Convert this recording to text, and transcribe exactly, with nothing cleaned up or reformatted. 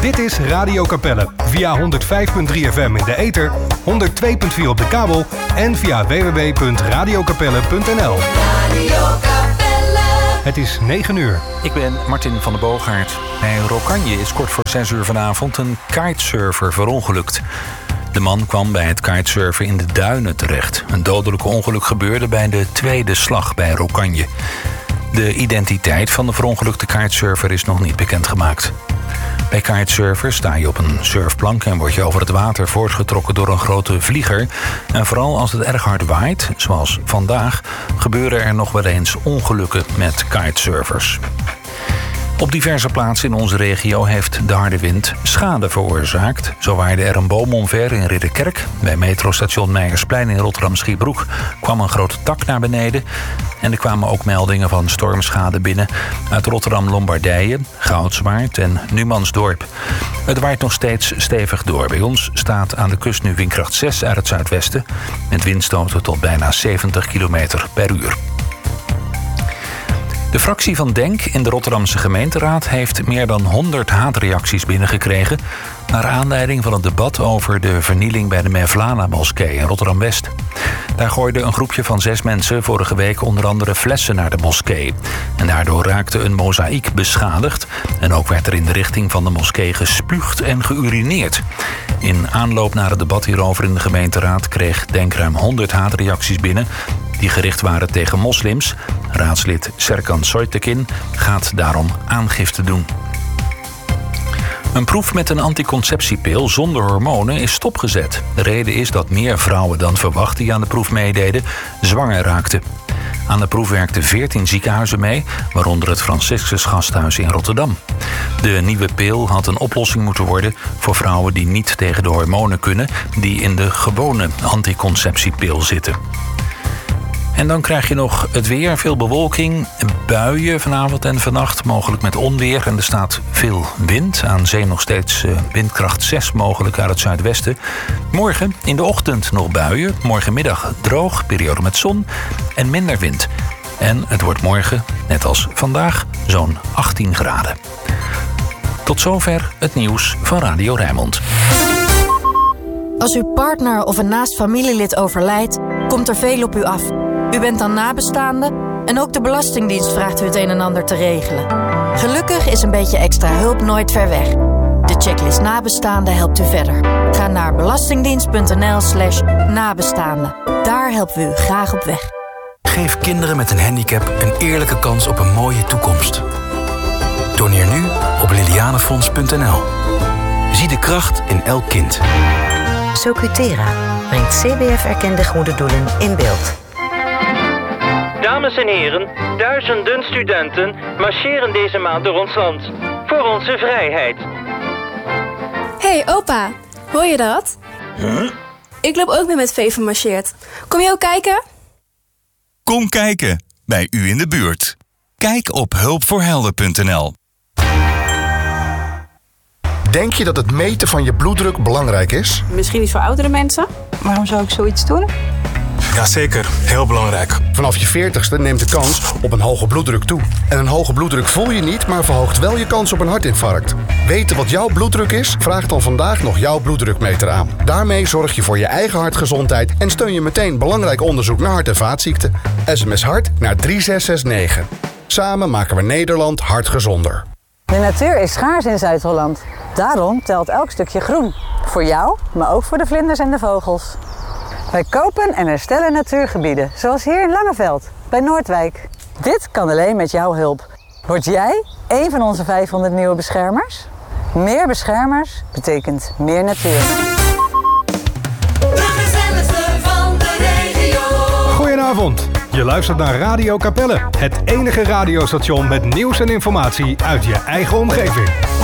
Dit is Radio Capelle. Via honderd vijf komma drie F M in de ether, honderd twee komma vier op de kabel en via w w w punt radio capelle punt n l. Radio Capelle. Het is negen uur. Ik ben Martin van der Boogaard. Bij Rokanje is kort voor zes uur vanavond een kitesurfer verongelukt. De man kwam bij het kitesurfen in de duinen terecht. Een dodelijk ongeluk gebeurde bij de tweede slag bij Rokanje. De identiteit van de verongelukte kitesurfer is nog niet bekendgemaakt. Bij kitesurfen sta je op een surfplank en word je over het water voortgetrokken door een grote vlieger. En vooral als het erg hard waait, zoals vandaag, gebeuren er nog wel eens ongelukken met kitesurfers. Op diverse plaatsen in onze regio heeft de harde wind schade veroorzaakt. Zo waaide er een boom omver in Ridderkerk. Bij metrostation Meijersplein in Rotterdam-Schiebroek kwam een grote tak naar beneden. En er kwamen ook meldingen van stormschade binnen uit Rotterdam-Lombardije, Goudswaard en Numansdorp. Het waait nog steeds stevig door. Bij ons staat aan de kust nu windkracht zes uit het zuidwesten, met windstoten tot bijna zeventig kilometer per uur. De fractie van Denk in de Rotterdamse gemeenteraad heeft meer dan honderd haatreacties binnengekregen naar aanleiding van het debat over de vernieling bij de Mevlana-moskee in Rotterdam-West. Daar gooide een groepje van zes mensen vorige week onder andere flessen naar de moskee. En daardoor raakte een mozaïek beschadigd en ook werd er in de richting van de moskee gespuugd en geurineerd. In aanloop naar het debat hierover in de gemeenteraad kreeg Denk ruim honderd haatreacties binnen die gericht waren tegen moslims. Raadslid Serkan Soytekin gaat daarom aangifte doen. Een proef met een anticonceptiepil zonder hormonen is stopgezet. De reden is dat meer vrouwen dan verwacht die aan de proef meededen zwanger raakten. Aan de proef werkten veertien ziekenhuizen mee, waaronder het Franciscus Gasthuis in Rotterdam. De nieuwe pil had een oplossing moeten worden voor vrouwen die niet tegen de hormonen kunnen, die in de gewone anticonceptiepil zitten. En dan krijg je nog het weer, veel bewolking, buien vanavond en vannacht, mogelijk met onweer. En er staat veel wind, aan zee nog steeds windkracht zes mogelijk uit het zuidwesten. Morgen in de ochtend nog buien, morgenmiddag droog, periode met zon en minder wind. En het wordt morgen, net als vandaag, zo'n achttien graden. Tot zover het nieuws van Radio Rijnmond. Als uw partner of een naast familielid overlijdt, komt er veel op u af. U bent dan nabestaande en ook de Belastingdienst vraagt u het een en ander te regelen. Gelukkig is een beetje extra hulp nooit ver weg. De checklist nabestaande helpt u verder. Ga naar belastingdienst.nl slash nabestaande. Daar helpen we u graag op weg. Geef kinderen met een handicap een eerlijke kans op een mooie toekomst. Doneer nu op lilianefonds punt n l. Zie de kracht in elk kind. Socutera brengt C B F-erkende goede doelen in beeld. Dames en heren, duizenden studenten marcheren deze maand door ons land. Voor onze vrijheid. Hey opa, hoor je dat? Huh? Ik loop ook mee met Veven marcheert. Kom je ook kijken? Kom kijken, bij u in de buurt. Kijk op hulpvoorhelden punt n l. Denk je dat het meten van je bloeddruk belangrijk is? Misschien niet voor oudere mensen. Waarom zou ik zoiets doen? Jazeker, heel belangrijk. Vanaf je veertigste neemt de kans op een hoge bloeddruk toe. En een hoge bloeddruk voel je niet, maar verhoogt wel je kans op een hartinfarct. Weten wat jouw bloeddruk is? Vraag dan vandaag nog jouw bloeddrukmeter aan. Daarmee zorg je voor je eigen hartgezondheid en steun je meteen belangrijk onderzoek naar hart- en vaatziekten. S M S hart naar drie zes zes negen. Samen maken we Nederland hartgezonder. De natuur is schaars in Zuid-Holland. Daarom telt elk stukje groen. Voor jou, maar ook voor de vlinders en de vogels. Wij kopen en herstellen natuurgebieden, zoals hier in Langeveld, bij Noordwijk. Dit kan alleen met jouw hulp. Word jij een van onze vijfhonderd nieuwe beschermers? Meer beschermers betekent meer natuur. De gezelligste van de regio. Goedenavond. Je luistert naar Radio Capelle, het enige radiostation met nieuws en informatie uit je eigen omgeving.